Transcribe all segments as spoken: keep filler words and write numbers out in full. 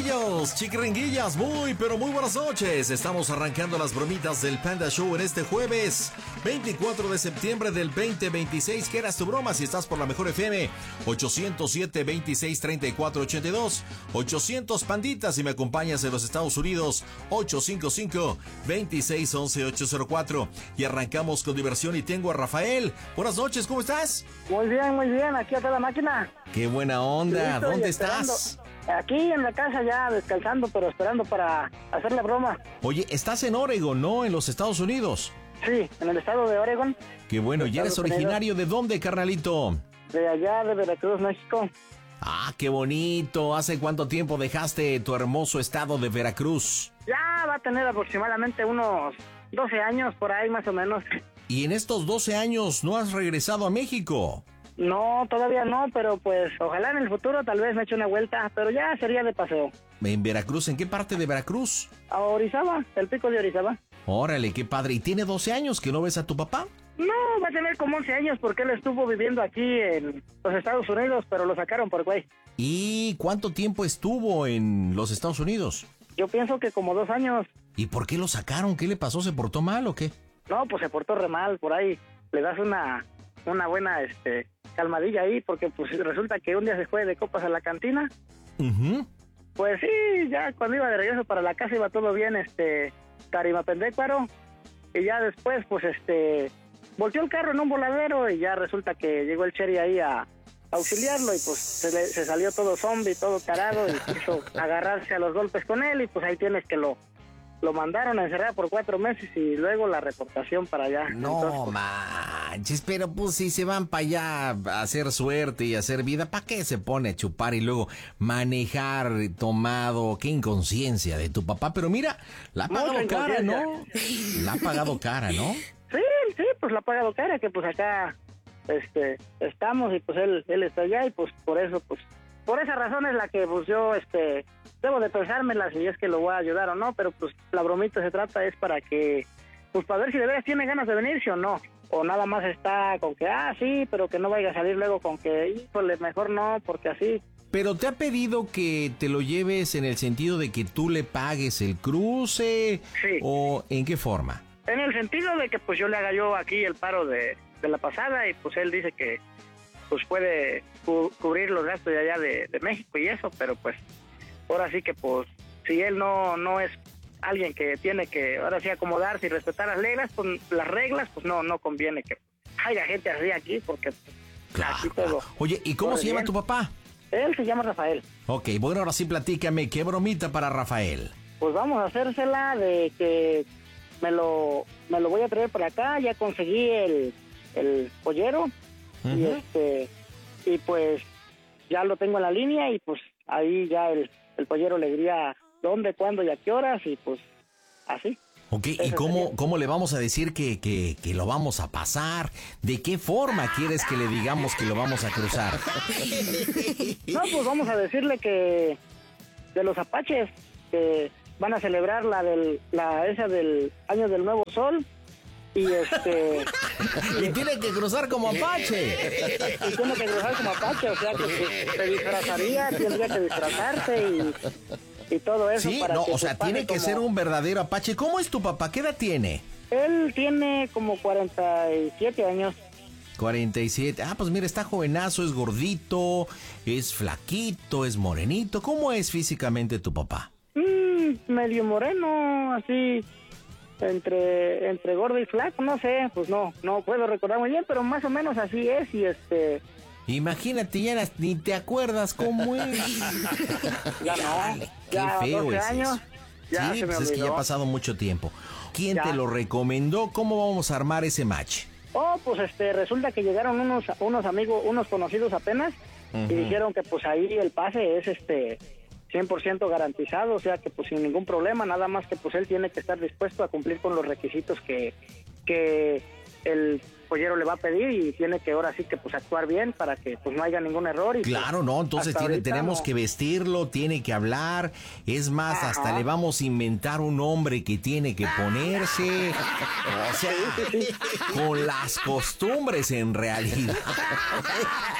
Chiquiringuillos, chiquiringuillas, muy pero muy buenas noches. Estamos arrancando las bromitas del Panda Show en este jueves veinticuatro de septiembre del veinte veintiséis. ¿Qué eras tu broma? Si estás por la mejor F M, ochocientos siete, veintiséis, treinta y cuatro, ochenta y dos, ochocientos panditas. Si me acompañas en los Estados Unidos, ochocientos cincuenta y cinco, veintiséis, once, ochocientos cuatro. Y arrancamos con diversión y tengo a Rafael. Buenas noches, ¿cómo estás? Muy bien, muy bien, aquí a toda máquina. Qué buena onda. Listo, ¿Dónde esperando. estás? Aquí en la casa ya descansando, pero esperando para hacer la broma. Oye, estás en Oregon, ¿no? En los Estados Unidos. Sí, en el estado de Oregon. Qué bueno. ¿Y eres originario de dónde, carnalito? De allá, de Veracruz, México. Ah, qué bonito. ¿Hace cuánto tiempo dejaste tu hermoso estado de Veracruz? Ya va a tener aproximadamente unos doce años por ahí, más o menos. ¿Y en estos doce años no has regresado a México? No, todavía no, pero pues ojalá en el futuro tal vez me eche una vuelta, pero ya sería de paseo. ¿En Veracruz? ¿En qué parte de Veracruz? A Orizaba, el pico de Orizaba. Órale, qué padre. ¿Y tiene doce años que no ves a tu papá? No, va a tener como once años porque él estuvo viviendo aquí en los Estados Unidos, pero lo sacaron por güey. ¿Y cuánto tiempo estuvo en los Estados Unidos? Yo pienso que como dos años. ¿Y por qué lo sacaron? ¿Qué le pasó? ¿Se portó mal o qué? No, pues se portó re mal por ahí. Le das una una buena este calmadilla ahí porque pues resulta que un día se fue de copas a la cantina. Uh-huh. Pues sí, ya cuando iba de regreso para la casa iba todo bien, este, tarimapendécuaro. Y ya después, pues este, volteó el carro en un voladero y ya resulta que llegó el Cherry ahí a auxiliarlo y pues se, le, se salió todo zombie, todo tarado y quiso agarrarse a los golpes con él y pues ahí tienes que lo lo mandaron a encerrar por cuatro meses y luego la reportación para allá. No Entonces, pues, manches, pero pues si se van para allá a hacer suerte y hacer vida, ¿para qué se pone a chupar y luego manejar tomado? Qué inconsciencia de tu papá, pero mira, la ha pagado Mucha cara, ¿no? inconsciencia. La ha pagado cara, ¿no? Sí, sí, pues la ha pagado cara, que pues acá este estamos y pues él él está allá y pues por eso, pues por esa razón es la que pues yo este debo de pensármela si es que lo voy a ayudar o no, pero pues la bromita se trata es para que, pues para ver si de veras tiene ganas de venirse o no, o nada más está con que, ah, sí, pero que no vaya a salir luego con que, híjole, mejor no, porque así. Pero te ha pedido que te lo lleves en el sentido de que tú le pagues el cruce, Sí. ¿o en qué forma? En el sentido de que pues yo le haga yo aquí el paro de, de la pasada y pues él dice que pues puede cu- cubrir los gastos de allá de, de México y eso, pero pues ahora sí que pues si él no no es alguien que tiene que ahora sí acomodarse y respetar las reglas, pues las reglas pues no no conviene que haya gente así aquí porque Claro. aquí todo. Oye, ¿y cómo todo se llama bien. tu papá? Él se llama Rafael. Ok, bueno, ahora sí platícame, ¿qué bromita para Rafael? Pues vamos a hacérsela de que me lo me lo voy a traer para acá, ya conseguí el el pollero. Uh-huh. Y este y pues ya lo tengo en la línea y pues ahí ya el, el pollero le diría dónde, cuándo y a qué horas y pues así. Ok, ¿y Ese cómo, sería. cómo le vamos a decir que, que, que lo vamos a pasar? ¿De qué forma quieres que le digamos que lo vamos a cruzar? No, pues vamos a decirle que de los apaches que van a celebrar la del la esa del año del nuevo sol y este Y tiene que cruzar como apache. y tiene que cruzar como apache, o sea que pues, se disfrazaría, tendría que disfrazarse y, y todo eso. Sí, para no, que, o sea, pues, pase tiene que como- ser un verdadero apache. ¿Cómo es tu papá? ¿Qué edad tiene? Él tiene como cuarenta y siete años. cuarenta y siete. Ah, pues mira, está jovenazo, es gordito, es flaquito, es morenito. ¿Cómo es físicamente tu papá? Mm, medio moreno, así, entre entre gordo y flaco, no sé, pues no, no puedo recordar muy bien, pero más o menos así es y este, Imagínate, ya las- ni te acuerdas cómo es. ya no, Qué ya feo doce es años, eso. ya Sí, se me pues es que ya ha olvidó. pasado mucho tiempo. ¿Quién Ya. te lo recomendó? ¿Cómo vamos a armar ese match? Oh, pues este, resulta que llegaron unos unos amigos, unos conocidos apenas Ujú. y dijeron que pues ahí el pase es este cien por ciento garantizado, o sea que pues sin ningún problema, nada más que pues él tiene que estar dispuesto a cumplir con los requisitos que que el pollero le va a pedir y tiene que ahora sí que pues actuar bien para que pues no haya ningún error. Y Claro, pues, no, entonces hasta tiene, ahorita tenemos no. que vestirlo, tiene que hablar, es más, Ajá. hasta le vamos a inventar un nombre que tiene que ponerse, o sea, con las costumbres en realidad.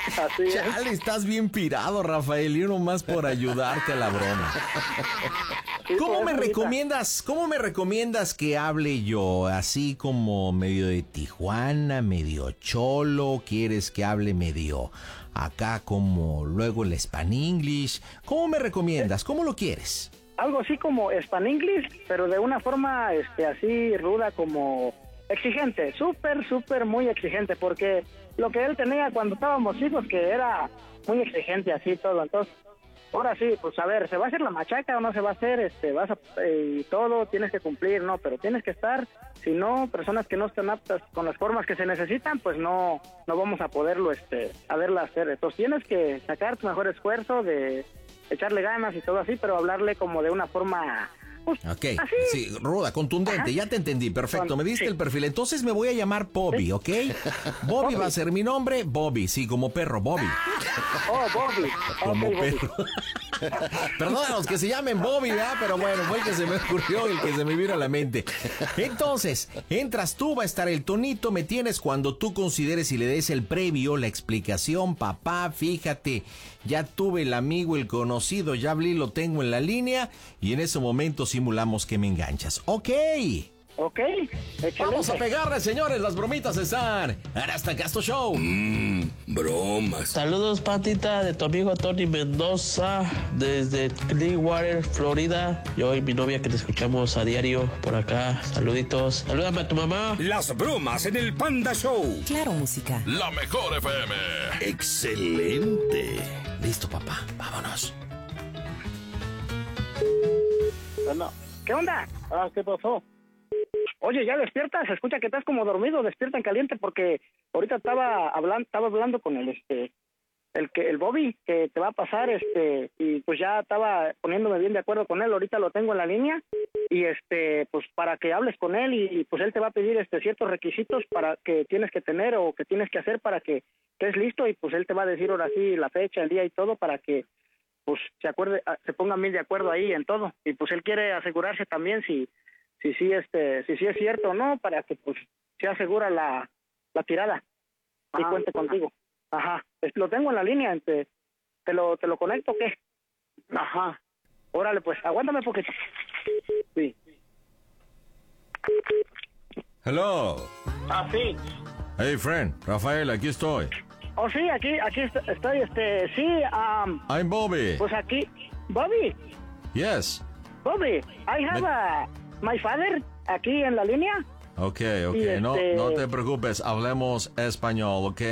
Así es. Chale, estás bien pirado, Rafael, y uno más por ayudarte a la broma. Sí, ¿Cómo por me eso, ahorita. recomiendas, cómo me recomiendas que hable yo? Así como medio de Tijuana, medio cholo, ¿quieres que hable medio acá como luego el Spanglish? ¿Cómo me recomiendas? ¿Cómo lo quieres? Algo así como Spanglish, pero de una forma este, así ruda, como exigente, súper, súper muy exigente, porque lo que él tenía cuando estábamos hijos, que era muy exigente así todo, entonces, ahora sí, pues a ver, ¿se va a hacer la machaca o no se va a hacer? Este, vas a, eh, y todo tienes que cumplir, ¿no? Pero tienes que estar, si no, personas que no están aptas con las formas que se necesitan, pues no, no vamos a poderlo, este, a verla hacer. Entonces tienes que sacar tu mejor esfuerzo de echarle ganas y todo así, pero hablarle como de una forma... Pues, Ok, así. sí, ruda, contundente, Ajá. ya te entendí, perfecto, Con- me diste sí. el perfil, entonces me voy a llamar Bobby, ¿ok? Bobby va a ser mi nombre, Bobby, sí, como perro, Bobby, Oh, Bobby. como Ok, Bobby. perro. Perdónanos que se llamen Bobby, ¿verdad? Pero bueno, fue el que se me ocurrió, el que se me vino a la mente. Entonces, entras tú, va a estar el tonito, me tienes cuando tú consideres y le des el previo, la explicación, papá, fíjate, ya tuve el amigo, el conocido, ya hablé, lo tengo en la línea, y en ese momento simulamos que me enganchas. ¡Ok! Ok, excelente. Vamos a pegarle, señores, las bromitas están en Hasta Casto Show. Mmm, bromas. Saludos, Patita, de tu amigo Tony Mendoza, desde Clearwater, Florida. Yo y mi novia que te escuchamos a diario por acá. Saluditos. Salúdame a tu mamá. Las bromas en el Panda Show. Claro, música. La mejor F M. Excelente. Listo, papá, vámonos. Bueno, ¿qué onda? Ah, ¿qué pasó? Oye, ya despierta, se escucha que estás como dormido, despierta en caliente porque ahorita estaba hablando, estaba hablando con el este el que el Bobby que te va a pasar este y pues ya estaba poniéndome bien de acuerdo con él, ahorita lo tengo en la línea y este pues para que hables con él y pues él te va a pedir este ciertos requisitos para que tienes que tener o que tienes que hacer para que estés listo y pues él te va a decir ahora sí la fecha, el día y todo para que pues se acuerde, se pongan bien de acuerdo ahí en todo y pues él quiere asegurarse también si si sí este si sí es cierto o no para que pues se asegura la, la tirada y Ah, cuente contigo. Ajá, es- lo tengo en la línea, te, te lo te lo conecto o qué. Ajá, órale pues, aguántame porque sí. Hello. Ah, sí. Hey, friend, Rafael, aquí estoy. Oh, sí, aquí aquí est- estoy este sí, um, I'm Bobby. pues aquí Bobby, Yes. Bobby, I have Me- a, my father aquí en la línea. Ok, ok, Y no, este- no te preocupes, hablemos español, ok.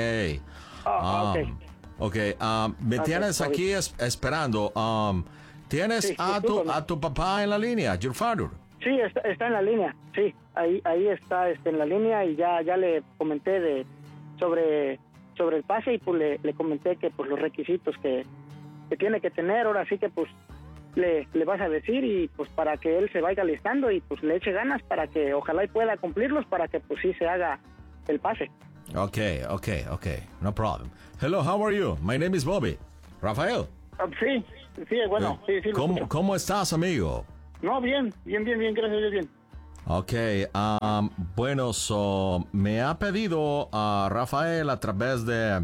Ah, ok. Ok, um, me Ok, tienes está aquí es- esperando. Um, ¿Tienes Sí, a, tu, discúlpame. a tu papá en la línea, your father? Sí, está, está en la línea, sí, ahí ahí está este, en la línea y ya ya le comenté de sobre sobre el pase y pues le, le comenté que pues los requisitos que, que tiene que tener, ahora sí que pues le, le vas a decir y pues para que él se vaya listando y pues le eche ganas para que ojalá y pueda cumplirlos para que pues sí se haga el pase. Ok, ok, ok, no problem. Hello, how are you? My name is Bobby. Rafael. Ah, sí, sí, bueno, sí, sí. lo ¿Cómo, escucho. ¿Cómo estás, amigo? No, bien, bien, bien, bien, gracias a Dios, bien. Ok, um, bueno, so, me ha pedido a Rafael a través de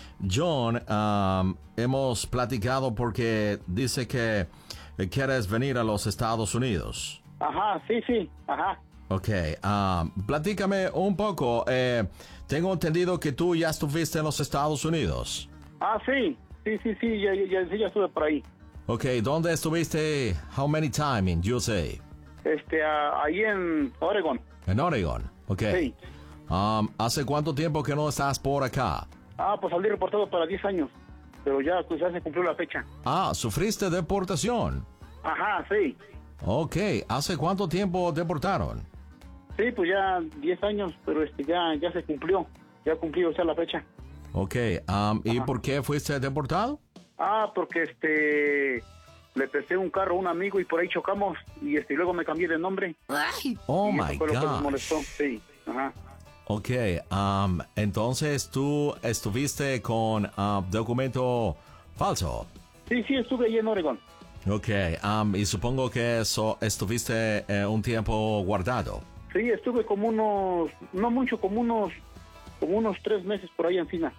John, um, hemos platicado porque dice que quieres venir a los Estados Unidos. Ajá, sí, sí, ajá. Ok, um, platícame un poco, eh, tengo entendido que tú ya estuviste en los Estados Unidos. Ah, sí, sí, sí, sí, ya, ya, sí, ya estuve por ahí. Ok, ¿dónde estuviste? How many time in U S A? Este, ah, ahí en Oregon. En Oregon, ok. Sí. Um, ¿Hace cuánto tiempo que no estás por acá? Ah, pues salí reportado para diez años, pero ya, pues ya se cumplió la fecha. Ah, ¿sufriste deportación? Ajá, sí. Ok, ¿hace cuánto tiempo deportaron? Sí, pues ya diez años, pero este ya ya se cumplió. Ya cumplió, o sea, la fecha. Ok, um, ¿y Ajá. por qué fuiste deportado? Ah, porque este le presté un carro a un amigo y por ahí chocamos y este y luego me cambié de nombre. Oh y my eso fue lo que les God. molestó. Sí, ajá. Ok, um, entonces tú estuviste con uh, documento falso. Sí, sí, estuve ahí en Oregon. Ok, um, y supongo que eso estuviste eh, un tiempo guardado. Sí, estuve como unos, no mucho, como unos, como unos tres meses por ahí encima.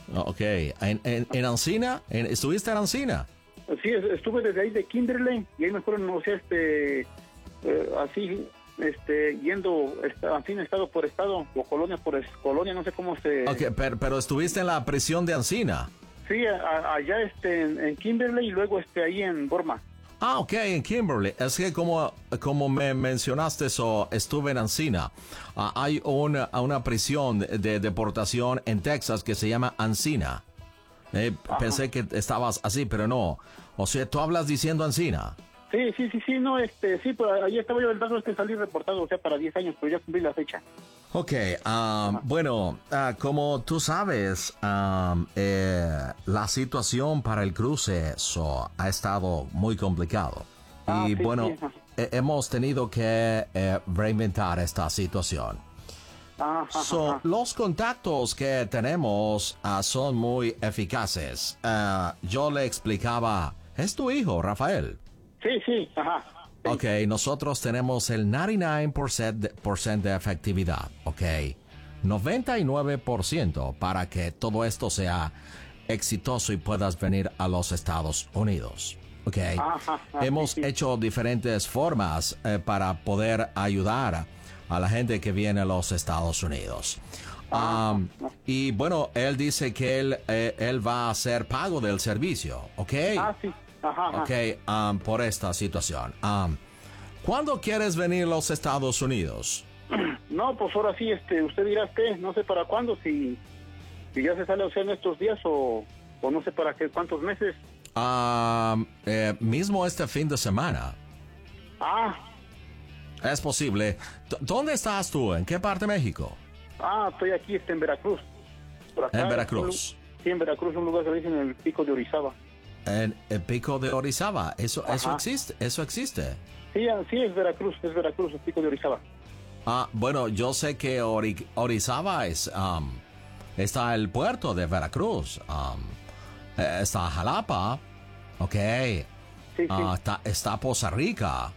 Ok, ¿en, en, en Ancina? ¿En, ¿Estuviste en Ancina? Sí, estuve desde ahí de Kimberley y ahí me fueron, o sea, este, eh, así, este, yendo, en fin, estado por estado, o colonia por es, colonia, no sé cómo se... Ok, pero, pero estuviste en la prisión de Ancina. Sí, a, allá este, en, en Kimberley y luego este, ahí en Burma. Ah, ok, en Kimberley. Es que como, como me mencionaste eso, estuve en Ancina. Uh, hay una, una prisión de, de deportación en Texas que se llama Ancina. Eh, pensé que estabas así, pero no. O sea, tú hablas diciendo Ancina. Sí, sí, sí, sí, no, este, sí, pero ahí estaba yo, el caso es que salí reportado, o sea, para diez años, pero ya cumplí la fecha. Ok, um, bueno, uh, como tú sabes, um, eh, la situación para el cruce so, ha estado muy complicado. Ah, y sí, bueno, sí, eh, hemos tenido que eh, reinventar esta situación. Ajá, So, ajá. los contactos que tenemos uh, son muy eficaces. Uh, yo le explicaba, es tu hijo, Rafael. Sí, sí, ajá. Sí. Ok, nosotros tenemos el noventa y nueve por ciento de, por ciento de efectividad, ok. noventa y nueve por ciento para que todo esto sea exitoso y puedas venir a los Estados Unidos, ok. Ajá, ajá, Hemos sí, sí. hecho diferentes formas eh, para poder ayudar a la gente que viene a los Estados Unidos. Um, y bueno, él dice que él, eh, él va a hacer pago del servicio, ok. Ah, sí, ajá, ajá. Ok, um, por esta situación. Um, ¿Cuándo quieres venir a los Estados Unidos? No, pues ahora sí, este, usted dirá qué, no sé para cuándo, si, si ya se sale a usted en estos días o, o no sé para qué, cuántos meses. Um, eh, mismo este fin de semana. Ah, Es posible. D- ¿Dónde estás tú? ¿En qué parte de México? ah, estoy aquí, este, en Veracruz. Por acá, En Veracruz. un lu- Sí, en Veracruz, un lugar que le dicen el Pico de Orizaba. En el Pico de Orizaba. Eso, eso Ajá. existe. Eso existe. Sí, ah, sí, es Veracruz, es Veracruz, el Pico de Orizaba. Ah, bueno, yo sé que Ori- Orizaba es, um, está el puerto de Veracruz. Um, eh, está Jalapa. Ok. Sí, sí. Ah, está, está Poza Rica.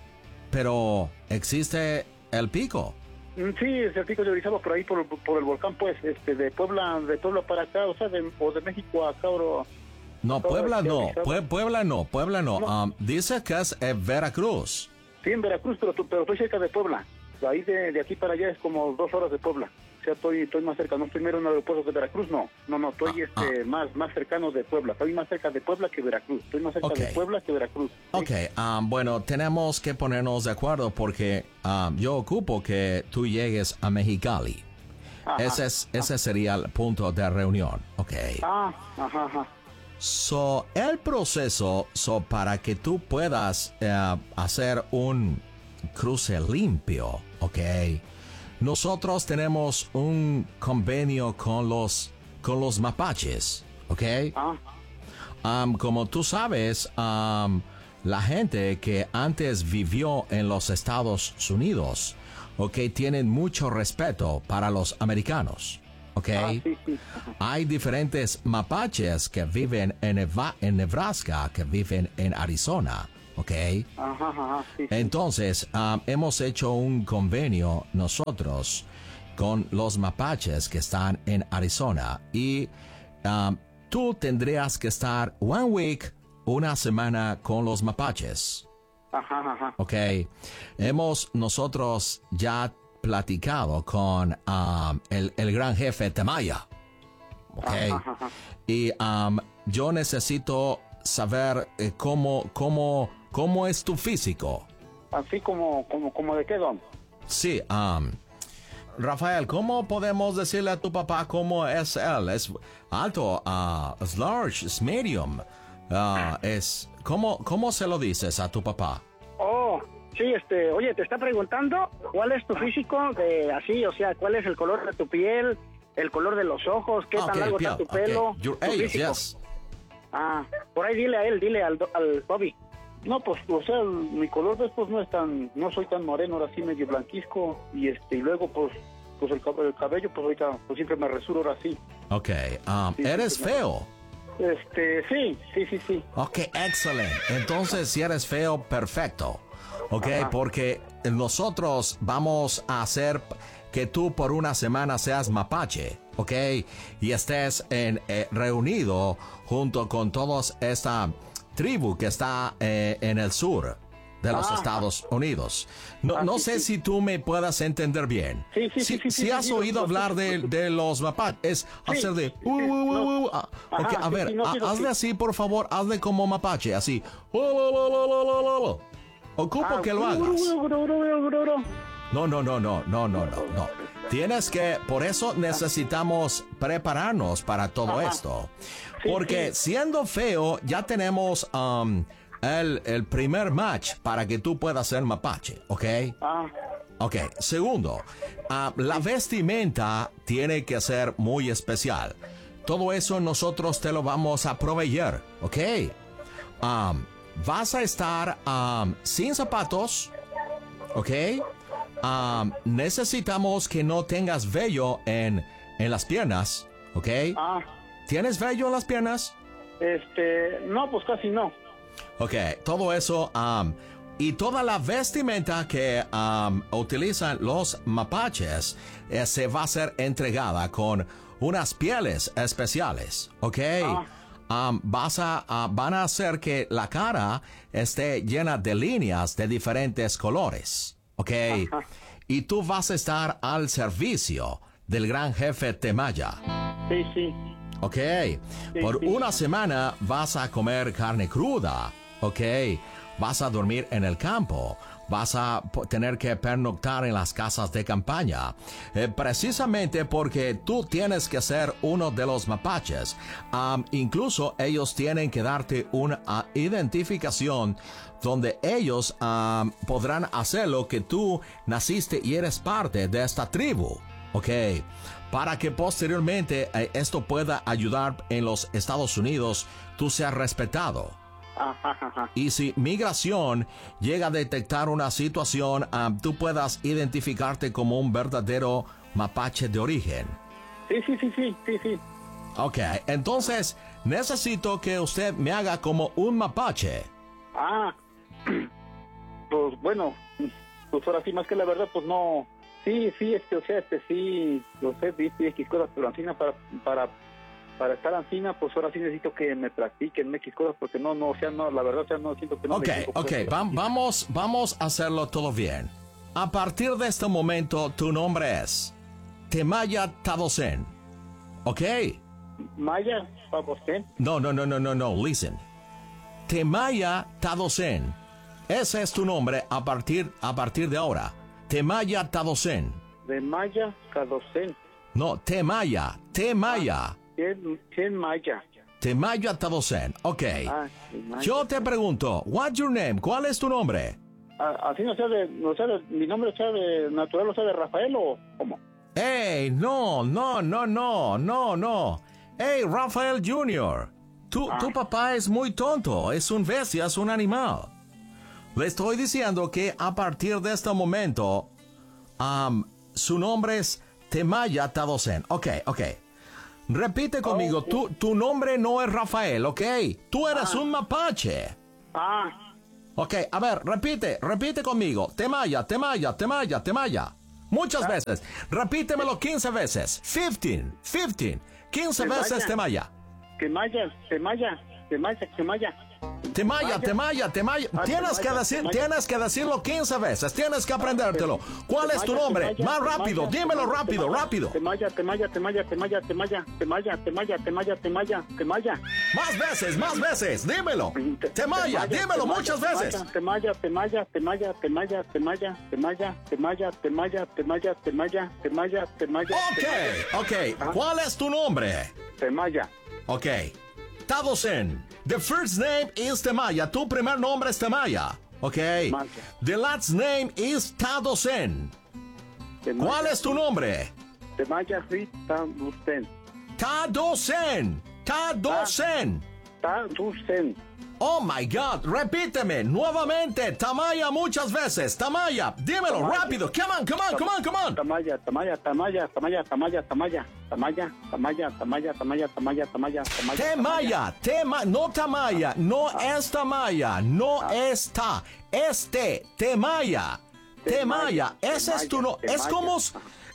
Pero existe el Pico. Mm, Sí, es el Pico de Orizaba, por ahí, por, por el volcán, pues, este, de Puebla, de Puebla para acá, o sea, de, o de México a acá, o... No, Todo Puebla este no. Orizaba. Pue- Puebla no. Puebla no. No. Um, dice que es eh, Veracruz. Sí, en Veracruz, pero, tú- pero estoy cerca de Puebla. Ahí de, de aquí para allá es como dos horas de Puebla. O sea, estoy, estoy más cerca. No estoy mero en el aeropuerto de Veracruz, no. No, no, estoy Ah, este, más, más cercano de Puebla. Estoy más cerca de Puebla que Veracruz. Estoy más cerca Ok. de Puebla que Veracruz. ¿sí? Ok, um, bueno, tenemos que ponernos de acuerdo porque um, yo ocupo que tú llegues a Mexicali. Ajá. Ese, es, ese sería el punto de reunión, ok. Ah, ajá, ajá. So, el proceso, so, para que tú puedas eh, hacer un cruce limpio, ok. Nosotros tenemos un convenio con los, con los mapaches, ok. Ah, Um, como tú sabes, um, la gente que antes vivió en los Estados Unidos, ok, tienen mucho respeto para los americanos, ok. ah, sí, sí. Ajá. Hay diferentes mapaches que viven en, Neva- en Nebraska, que viven en Arizona, ok. Ajá, ajá, sí, sí. Entonces, um, hemos hecho un convenio nosotros con los mapaches que están en Arizona y um, tú tendrías que estar one week, una semana con los mapaches, Ajá, ajá. ok. Hemos nosotros ya platicado con um, el, el gran jefe Temaya, ok. Ajá, ajá. Y um, yo necesito saber eh, cómo, cómo, cómo es tu físico. Así como, como, como de qué, don. Sí, um, Rafael, ¿cómo podemos decirle a tu papá cómo es él? ¿Es alto, uh, es large, es medium? Uh, es, ¿cómo, ¿Cómo se lo dices a tu papá? Oh, sí, este, oye, te está preguntando cuál es tu físico, de así, o sea, cuál es el color de tu piel, el color de los ojos, qué Ah, tan ok, largo piel, está tu ok. pelo, Your tu age, físico. yes. Ah, por ahí dile a él, dile al, do- al Bobby. No, pues, o sea, el- mi color de estos no es tan, no soy tan moreno, ahora sí medio blanquisco, y este, y luego, pues, pues el, cab- el cabello, pues ahorita, pues siempre me resuro ahora sí. Ok, um, Sí, ¿eres sí, sí. feo? Este, sí, sí, sí, sí. Ok, excelente. Entonces, si eres feo, perfecto. Ok, Ajá. porque nosotros vamos a hacer que tú por una semana seas mapache, ¿ok? Y estés en, eh, reunido junto con toda esta tribu que está eh, en el sur de los ah, Estados Unidos. No, ah, no sí, sé sí. si tú me puedas entender bien. Sí, sí, si, sí. sí, si sí has sí, oído sí, hablar sí, de, de los mapaches, es sí, hacer de... Uh, uh, uh, uh, uh. Ajá, ok, a sí, ver, sí, no, sí, hazle sí. así, por favor, hazle como mapache, así. Uh, uh, uh, uh, uh, uh. Ocupo ah, que lo hagas. No, no, no, no, no, no, no, no. Tienes que, por eso necesitamos prepararnos para todo Ajá. esto. Porque sí, sí. siendo feo, ya tenemos um, el, el primer match para que tú puedas ser mapache, ¿ok? Ah. Ok, segundo, uh, la vestimenta tiene que ser muy especial. Todo eso nosotros te lo vamos a proveer, ¿ok? Um, vas a estar um, sin zapatos, ¿ok? Um, necesitamos que no tengas vello en, en las piernas, ¿ok? Ah. ¿Tienes vello en las piernas? Este, no, pues casi no. Ok, todo eso, um, y toda la vestimenta que um, utilizan los mapaches eh, se va a ser entregada con unas pieles especiales, ¿ok? Ah. Um, vas a, uh, van a hacer que la cara esté llena de líneas de diferentes colores, ¿ok? Ajá. Y tú vas a estar al servicio del gran jefe Temaya. Sí, sí. Ok, sí, por sí. una semana vas a comer carne cruda, ok, vas a dormir en el campo, vas a tener que pernoctar en las casas de campaña, eh, precisamente porque tú tienes que ser uno de los mapaches. Um, incluso ellos tienen que darte una uh, identificación donde ellos um, podrán hacerlo que tú naciste y eres parte de esta tribu, ok, para que posteriormente eh, esto pueda ayudar en los Estados Unidos, tú seas respetado. Ajá, ajá. Y si migración llega a detectar una situación, um, tú puedas identificarte como un verdadero mapache de origen. Sí, sí, sí, sí, sí, sí. Ok, entonces necesito que usted me haga como un mapache. Ah, pues bueno, pues ahora sí, más que la verdad, pues no... Sí, sí, este, o sea, este, sí, lo sé, viste, X cosas, pero Ancina, para, para, para estar Ancina, pues ahora sí necesito que me practiquen X cosas, porque no, no, o sea, no, la verdad, o sea, no siento que no Ok, me equivoco, ok, pues, va, vamos, vamos a hacerlo todo bien. A partir de este momento, tu nombre es Temaya Tadosen, ¿ok? Maya, para usted. No, no, no, no, no, no, listen. Temaya Tadosen, ese es tu nombre a partir, a partir de ahora. Temaya Tadosen. De Maya Tadosen. No, Temaya, Temaya. ¿Quién, quién Maya? Temaya Tadosen, ok. Ah, Maya. Yo te pregunto, what's your name? ¿Cuál es tu nombre? Ah, así no sé, de, no sé, de, mi nombre sea de natural, o sea, de Rafael o cómo. Hey, no, no, no, no, no, no. Hey, Rafael junior Tu, ah. tu papá es muy tonto, es un bestia, es un animal. Le estoy diciendo que a partir de este momento, um, su nombre es Temaya Tadosen. Ok, ok. Repite conmigo, oh, tu, tu nombre no es Rafael, ok. Tú eres ah. un mapache. Ah. Ok, a ver, repite, repite conmigo. Temaya, Temaya, Temaya, Temaya. Muchas ah. veces. Repítemelo quince veces. fifteen, fifteen. quince Temaya. veces Temaya. Temaya, Temaya, Temaya, Temaya. Temaya, Temaya, Temaya. Ah, tienes Temaya, que decir, Temaya. tienes que decirlo quince veces. Tienes que aprendértelo. ¿Cuál Temaya, es tu nombre? Temaya, Más Temaya, rápido, Temaya, dímelo Temaya, rápido, Temaya, rápido. Temaya, Temaya, Temaya, Temaya, Temaya, Temaya, Temaya, Temaya, Temaya, Temaya. Más veces, más veces, dímelo. Temaya, dímelo muchas veces. Temaya, Temaya, Temaya, Temaya, Temaya, Temaya, Temaya, Temaya, Temaya, Temaya, Temaya, Temaya. Ok, ok. ¿Cuál es tu nombre? Temaya. Ok. Tadosen. The first name is Temaya. Tu primer nombre es Temaya. Ok. Temaya. The last name is Tadosen. Temaya. ¿Cuál es tu nombre? Temaya Rita Dusten. Tadosen. Tadosen. Tadusten. Oh my God, repíteme nuevamente, Tamaya muchas veces, Tamaya, dímelo Tamaya. rápido, come on, come on, come on, come on. Tamaya, Tamaya, Tamaya, Tamaya, Tamaya, Tamaya, Tamaya, Tamaya, Tamaya, Tamaya, Tamaya, Tamaya, Tamaya. Temaya, tema, no Tamaya, no es Tamaya, no está, este, Temaya, Temaya, ese es tu no, es como,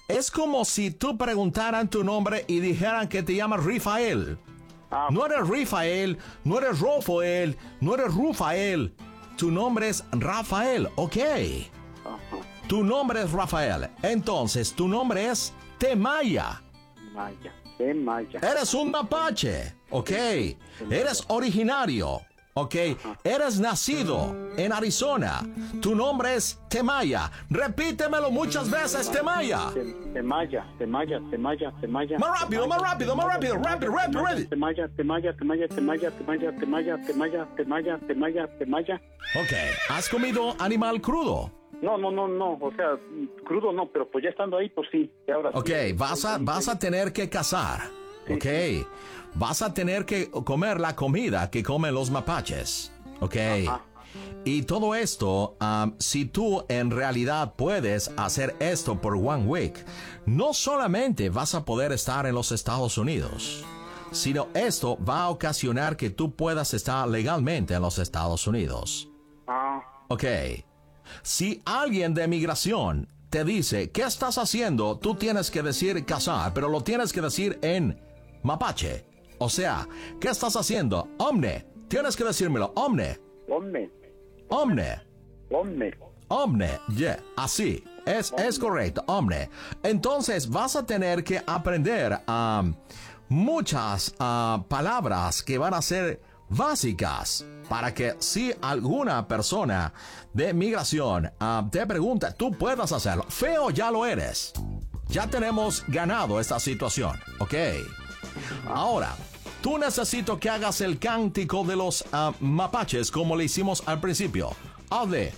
Es como si tú preguntaran tu nombre y dijeran que te llamas Rafael. Ah, No eres Rafael, no eres Rafael, no eres Rufael. Tu nombre es Rafael, ¿ok? ajá. Tu nombre es Rafael. Entonces, tu nombre es Temaya. Maya, de Maya. Eres un mapache, ¿ok? Eres originario, ¿ok? Eres nacido en Arizona. Tu nombre es Temaya. Repítemelo muchas veces, Temaya. Temaya, Temaya, Temaya, Temaya. Más rápido, más rápido, más rápido. Rápido, rápido, rápido. Temaya, Temaya, Temaya, Temaya, Temaya, Temaya, Temaya, Temaya, Temaya, Temaya. Ok, ¿has comido animal crudo? No, no, no, no, o sea, crudo no, pero pues ya estando ahí, pues sí. Y ahora sí. Ok, vas a, vas a tener que cazar, ok. Vas a tener que comer la comida que comen los mapaches, ok. Ajá. Y todo esto, um, si tú en realidad puedes hacer esto por one week, no solamente vas a poder estar en los Estados Unidos, sino esto va a ocasionar que tú puedas estar legalmente en los Estados Unidos. Ah, Ok. Si alguien de migración te dice, ¿qué estás haciendo? Tú tienes que decir cazar, pero lo tienes que decir en mapache. O sea, ¿qué estás haciendo? Omne. Tienes que decírmelo. Omne. hombre, Omne. hombre. Omne. Yeah. Así. Es, es correcto. Omne. Entonces vas a tener que aprender um, muchas uh, palabras que van a ser básicas para que si alguna persona de migración uh, te pregunta, tú puedas hacerlo. Feo ya lo eres. Ya tenemos ganado esta situación, ¿ok? Ahora, tú necesito que hagas el cántico de los uh, mapaches como le hicimos al principio. Hazle.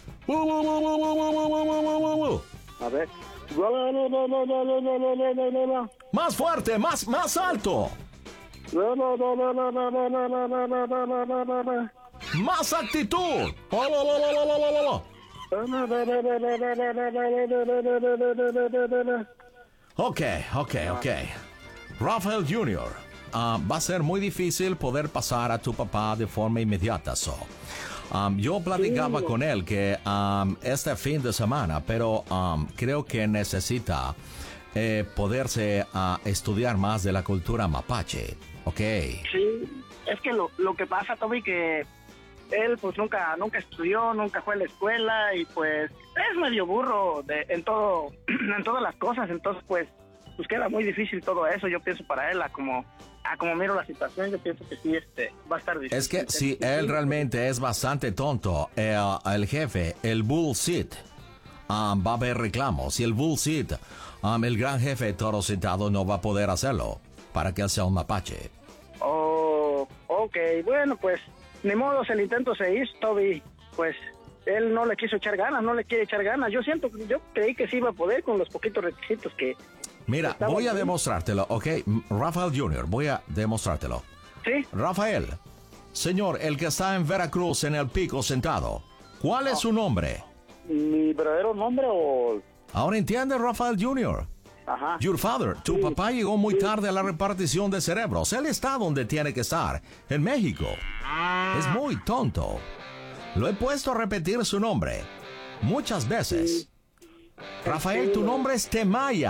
A ver. Más fuerte, más, más alto. Más actitud. Ok, ok, ok. Rafael junior, uh, va a ser muy difícil poder pasar a tu papá de forma inmediata. So. Um, yo platicaba con él que um, este fin de semana, pero um, creo que necesita eh, poderse uh, estudiar más de la cultura mapache. Ok. Sí, es que lo, lo que pasa, Toby, que él pues nunca nunca estudió, nunca fue a la escuela y pues es medio burro de, en todo en todas las cosas, entonces pues pues queda muy difícil todo eso, yo pienso para él, a como a como miro la situación, yo pienso que sí este va a estar difícil. Es que si él realmente es bastante tonto, eh, el jefe, el Bullshit, um, va a haber reclamos. Y el Bullshit, um, el gran jefe Toro Citado, no va a poder hacerlo para que él sea un mapache. Oh, ok, bueno, pues ni modo, el intento se hizo, Toby, pues él no le quiso echar ganas, no le quiere echar ganas. Yo siento, yo creí que sí iba a poder con los poquitos requisitos que... Mira, Estamos voy a bien. demostrártelo, ¿ok? Rafael junior, voy a demostrártelo. Sí, Rafael, señor, el que está en Veracruz en el pico sentado, ¿cuál es su nombre? mi verdadero nombre o... Ahora entiende, Rafael junior Ajá. Your father, tu Sí. papá llegó muy tarde a la repartición de cerebros. Él está donde tiene que estar, en México. Es muy tonto. Lo he puesto a repetir su nombre muchas veces. Rafael, tu nombre es Temaya.